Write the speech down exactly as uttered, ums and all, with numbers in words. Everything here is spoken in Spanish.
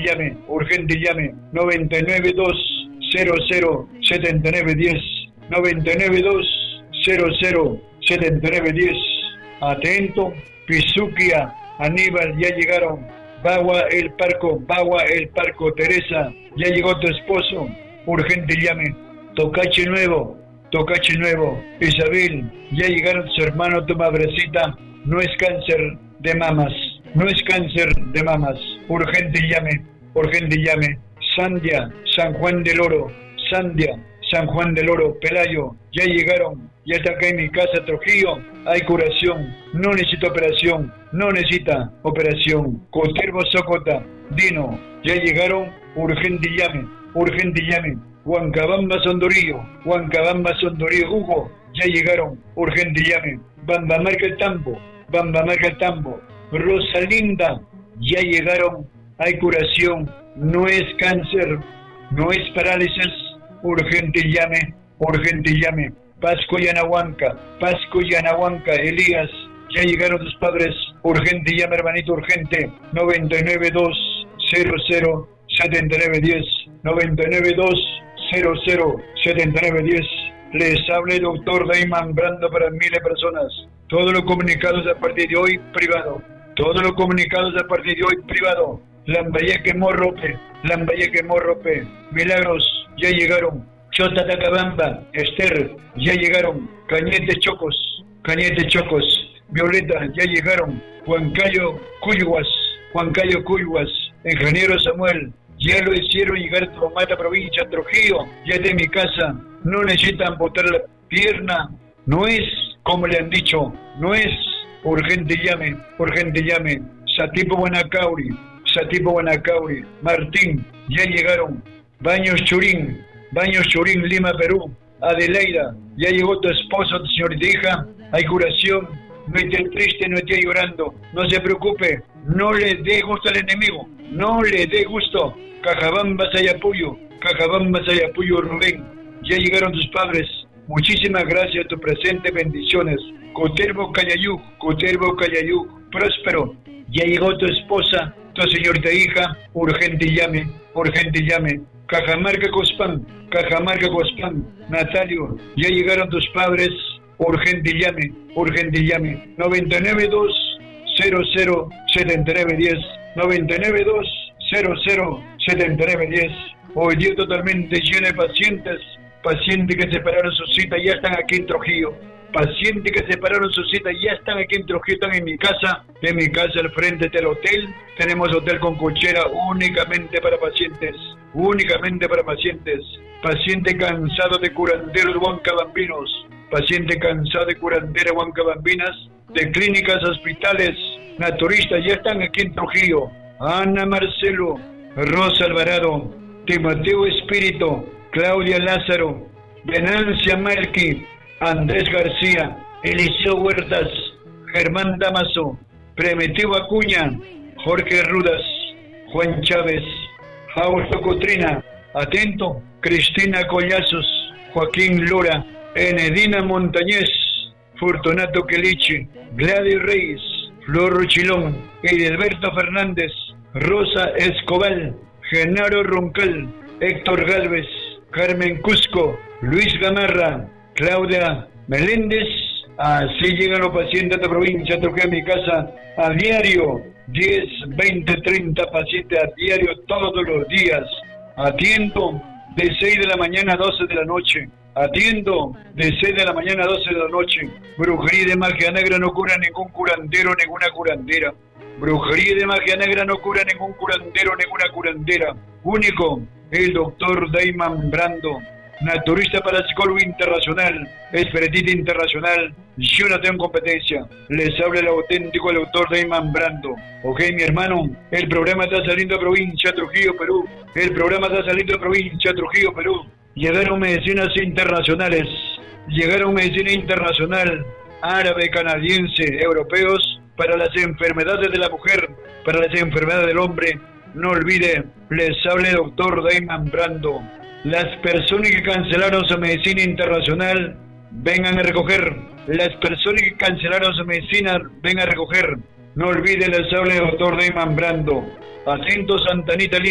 llame, urgente llame, noventa y nueve dos cero cero setenta y nueve diez, noventa y nueve dos cero cero setenta y nueve diez. Atento, Pisuquia, Aníbal, ya llegaron. Bagua el Parco, Bagua el Parco, Teresa, ya llegó tu esposo, urgente llame. Tocache nuevo, Tocache nuevo, Isabel, ya llegaron tus hermanos, tu madrecita, no es cáncer de mamas, no es cáncer de mamas, urgente llame, urgente llame. Sandia, San Juan del Oro, Sandia, San Juan del Oro, Pelayo, ya llegaron, ya está acá en mi casa, Trujillo, hay curación, no necesita operación, no necesita operación. Coterbo Socota, Dino, ya llegaron, urgente llame, urgente llame. Huancabamba Sondorillo, Huancabamba Sondorillo, Hugo, ya llegaron, urgente llame. Bamba Marca el Tambo, Bamba Marca el Tambo. Rosalinda, ya llegaron, hay curación, no es cáncer, no es parálisis, urgente llame, urgente llame. Pasco y Anahuanca, Pasco y Anahuanca, Elías, ya llegaron tus padres, urgente llame, hermanito, urgente, noventa y nueve dos cero cero setenta y nueve diez, noventa y nueve dos cero cero setenta y nueve diez. Les habla el doctor Dayman Brando para miles de personas. Todos los comunicados a partir de hoy, privado. Todos los comunicados a partir de hoy, privado. Lambayeque Morrope, Lambayeque Morrope, Milagros, ya llegaron. Chota Tacabamba, Esther, ya llegaron. Cañete Chocos, Cañete Chocos, Violeta, ya llegaron. Huancayo Cuyuas, Huancayo Cuyuas, Ingeniero Samuel, ya lo hicieron llegar a Tomata, provincia Trujillo, ya de mi casa, no necesitan botar la pierna, no es como le han dicho, no es urgente llame, urgente llame. Satipo Guanacauri, Satipo Guanacauri, Martín, ya llegaron. Baños Churín, Baños Churín, Lima, Perú. Adelaida, ya llegó tu esposo, tu señorita hija, hay curación, no esté triste, no esté llorando, no se preocupe, no le dé gusto al enemigo, no le dé gusto. Cajabamba, Sayapuyo, Cajabamba, Sayapuyo, Rubén, ya llegaron tus padres, muchísimas gracias a tu presente, bendiciones. Coterbo Cayayú, Coterbo Cayayú, próspero, ya llegó tu esposa, tu señorita hija, urgente llame, urgente llame. Cajamarca Cospán, Cajamarca Cospán, Natalio, ya llegaron tus padres, urgente llame, urgente llame. noventa y nueve dos cero cero setenta y nueve diez, noventa y nueve dos cero cero setenta y nueve diez. Hoy día totalmente lleno de pacientes, pacientes que separaron su cita, ya están aquí en Trujillo. Pacientes que separaron su cita, ya están aquí en Trujillo, están en mi casa, en mi casa al frente del hotel. Tenemos hotel con cochera únicamente para pacientes, únicamente para pacientes. Paciente cansado de curanderos huancabambinos, paciente cansado de curanderas huancabambinas, de clínicas, hospitales, naturistas, ya están aquí en Trujillo. Ana Marcelo, Rosa Alvarado, Timoteo Espíritu, Claudia Lázaro, Venancia Marqui, Andrés García, Eliseo Huertas, Germán Damaso, Primitivo Acuña, Jorge Rudas, Juan Chávez, Fausto Cotrina, atento, Cristina Collazos, Joaquín Lora, Enedina Montañez, Fortunato Quelichi, Gladys Reyes, Flor Ruchilón, Edilberto Fernández, Rosa Escobar, Genaro Roncal, Héctor Galvez, Carmen Cusco, Luis Gamarra, Claudia Meléndez. Así llegan los pacientes de la provincia, toqué a mi casa a diario, diez, veinte, treinta pacientes a diario, todos los días. Atiendo de seis de la mañana a doce de la noche. Atiendo de seis de la mañana a doce de la noche. Brujería de magia negra no cura ningún curandero, ninguna curandera. Brujería de magia negra no cura ningún curandero, ninguna curandera. Único, el doctor Dayman Brando. Naturista parapsicólogo internacional, espiritista internacional, yo no tengo competencia. Les habla el auténtico el doctor Dayman Brando. Ok, mi hermano, el programa está saliendo de provincia Trujillo, Perú. El programa está saliendo de provincia Trujillo, Perú. Llegaron medicinas internacionales, llegaron medicina internacional, árabe, canadiense, europeos, para las enfermedades de la mujer, para las enfermedades del hombre. No olvide, les habla el doctor Dayman Brando. Las personas que cancelaron su medicina internacional, vengan a recoger. Las personas que cancelaron su medicina, vengan a recoger. No olviden, les habla el doctor Dayman Brando. Atento, Santa Anita.